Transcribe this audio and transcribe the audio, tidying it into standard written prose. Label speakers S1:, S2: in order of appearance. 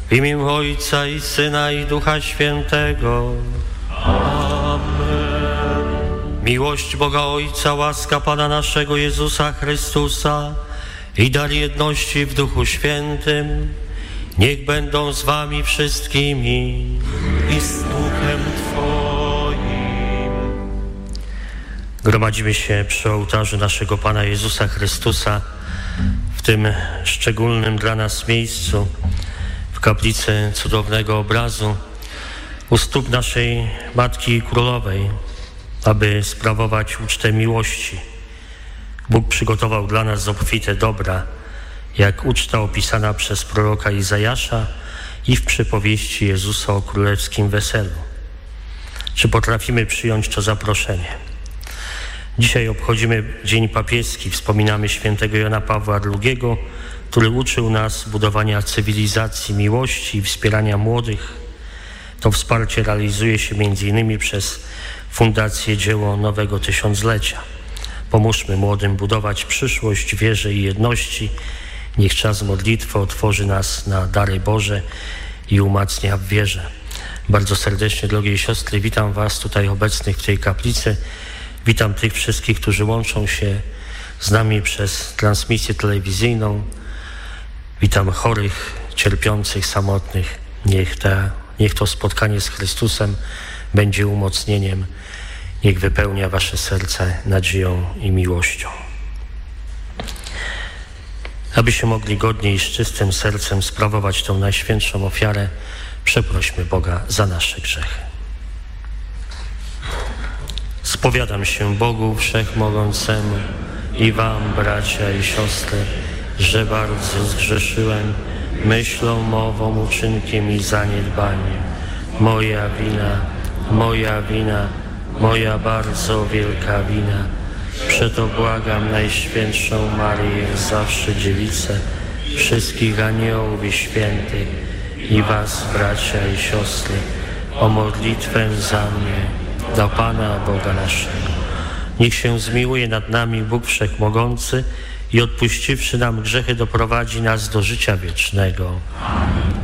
S1: W imię Ojca i Syna i Ducha Świętego. Amen. Miłość Boga Ojca, łaska Pana naszego Jezusa Chrystusa i dar jedności w Duchu Świętym niech będą z wami wszystkimi i z Duchem Twoim. Gromadzimy się przy ołtarzu naszego Pana Jezusa Chrystusa w tym szczególnym dla nas miejscu, w kaplicy cudownego obrazu, u stóp naszej Matki Królowej, aby sprawować ucztę miłości. Bóg przygotował dla nas obfite dobra, jak uczta opisana przez proroka Izajasza i w przypowieści Jezusa o królewskim weselu. Czy potrafimy przyjąć to zaproszenie? Dzisiaj obchodzimy Dzień Papieski, wspominamy świętego Jana Pawła II, który uczył nas budowania cywilizacji miłości i wspierania młodych. To wsparcie realizuje się m.in. przez Fundację Dzieło Nowego Tysiąclecia. Pomóżmy młodym budować przyszłość w wierze i jedności. Niech czas modlitwy otworzy nas na dary Boże i umacnia w wierze. Bardzo serdecznie, drogie siostry, witam was tutaj obecnych w tej kaplicy. Witam tych wszystkich, którzy łączą się z nami przez transmisję telewizyjną. Witam chorych, cierpiących, samotnych. Niech to spotkanie z Chrystusem będzie umocnieniem. Niech wypełnia wasze serce nadzieją i miłością. Abyśmy mogli godnie i z czystym sercem sprawować tą najświętszą ofiarę, przeprośmy Boga za nasze grzechy. Spowiadam się Bogu Wszechmogącemu i wam, bracia i siostry, że bardzo zgrzeszyłem myślą, mową, uczynkiem i zaniedbaniem. Moja wina, moja bardzo wielka wina. Przeto błagam Najświętszą Maryję, zawsze Dziewicę, wszystkich aniołów i świętych i was, bracia i siostry, o modlitwę za mnie do Pana Boga naszego. Niech się zmiłuje nad nami Bóg Wszechmogący i odpuściwszy nam grzechy doprowadzi nas do życia wiecznego. Amen.